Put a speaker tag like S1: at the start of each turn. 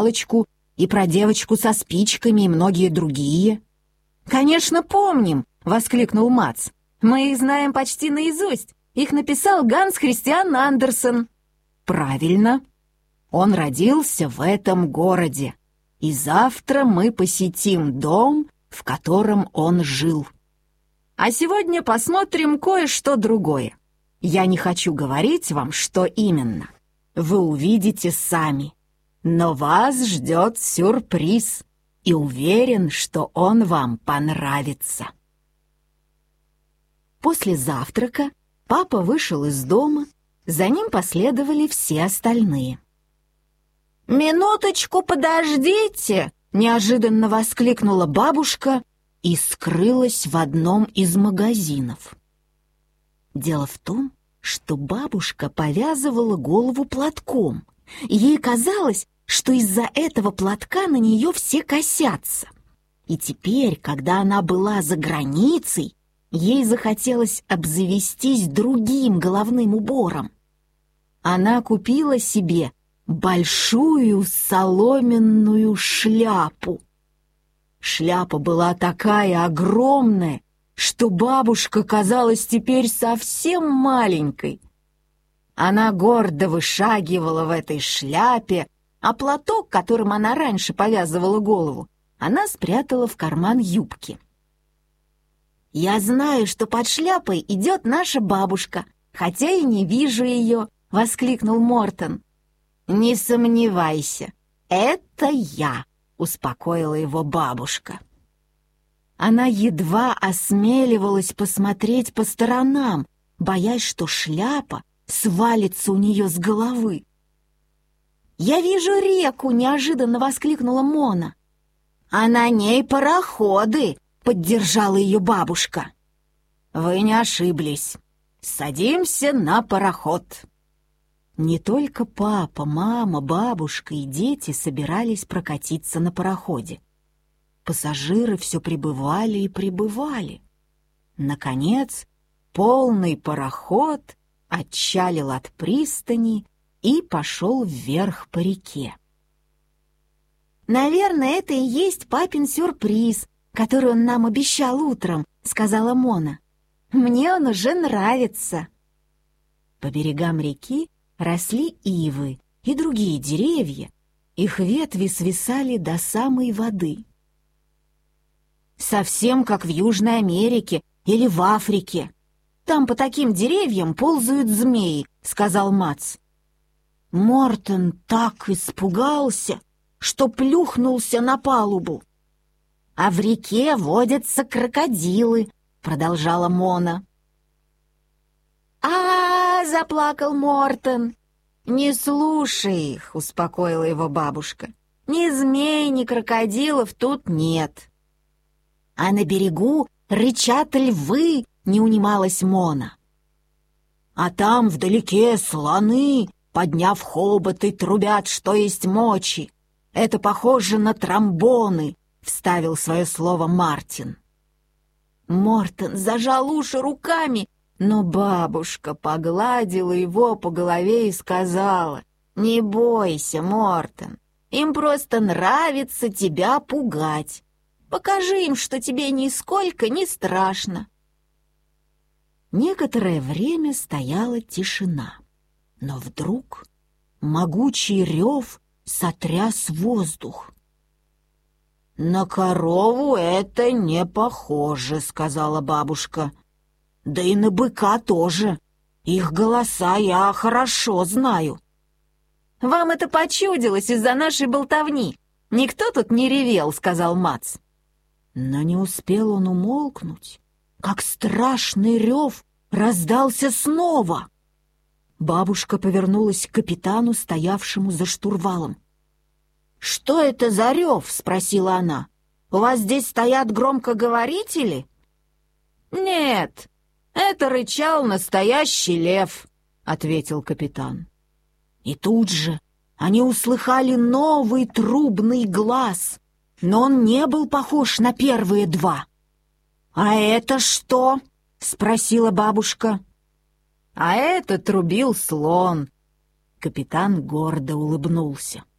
S1: русалочку и про девочку со спичками и многие другие». «Конечно, помним!» — воскликнул Мац. «Мы их знаем почти наизусть. Их написал Ганс Христиан Андерсен». «Правильно. Он родился в этом городе. И завтра мы посетим дом, в котором он жил. А сегодня посмотрим кое-что другое. Я не хочу говорить вам, что именно. Вы увидите сами. Но вас ждет сюрприз, и уверен, что он вам понравится». После завтрака папа вышел из дома, за ним последовали все остальные. «Минуточку подождите!» — неожиданно воскликнула бабушка и скрылась в одном из магазинов. Дело в том, что бабушка повязывала голову платком, и ей казалось, что из-за этого платка на нее все косятся. И теперь, когда она была за границей, ей захотелось обзавестись другим головным убором. Она купила себе большую соломенную шляпу. Шляпа была такая огромная, что бабушка казалась теперь совсем маленькой. Она гордо вышагивала в этой шляпе, а платок, которым она раньше повязывала голову, она спрятала в карман юбки. «Я знаю, что под шляпой идет наша бабушка, хотя и не вижу ее», — воскликнул Мортон. «Не сомневайся, это я», — успокоила его бабушка. Она едва осмеливалась посмотреть по сторонам, боясь, что шляпа свалится у нее с головы. «Я вижу реку!» — неожиданно воскликнула Мона. «А на ней пароходы!» — поддержала ее бабушка. «Вы не ошиблись. Садимся на пароход». Не только папа, мама, бабушка и дети собирались прокатиться на пароходе. Пассажиры все прибывали и прибывали. Наконец, полный пароход отчалил от пристани и пошел вверх по реке. «Наверное, это и есть папин сюрприз, который он нам обещал утром», — сказала Мона. «Мне он уже нравится». По берегам реки росли ивы и другие деревья, их ветви свисали до самой воды. «Совсем как в Южной Америке или в Африке. Там по таким деревьям ползают змеи», — сказал Мац. Мортон так испугался, что плюхнулся на палубу. «А в реке водятся крокодилы», — продолжала Мона. Заплакал Мортон. «Не слушай их», — успокоила его бабушка. «Ни змей, ни крокодилов тут нет». «А на берегу рычат львы», — не унималась Мона. «А там вдалеке слоны, подняв хоботы, трубят, что есть мочи. Это похоже на тромбоны», — вставил свое слово Мартин. Мортон зажал уши руками, но бабушка погладила его по голове и сказала: «Не бойся, Мортон, им просто нравится тебя пугать. Покажи им, что тебе нисколько не страшно». Некоторое время стояла тишина, но вдруг могучий рев сотряс воздух. «На корову это не похоже», — сказала бабушка. «Да и на быка тоже. Их голоса я хорошо знаю». «Вам это почудилось из-за нашей болтовни. Никто тут не ревел», — сказал Мац. Но не успел он умолкнуть, как страшный рев раздался снова. Бабушка повернулась к капитану, стоявшему за штурвалом. «Что это за рев?» — спросила она. «У вас здесь стоят громкоговорители?» «Нет, это рычал настоящий лев», — ответил капитан. И тут же они услыхали новый трубный глас, но он не был похож на первые два. «А это что?» — спросила бабушка. «А это трубил слон». Капитан гордо улыбнулся.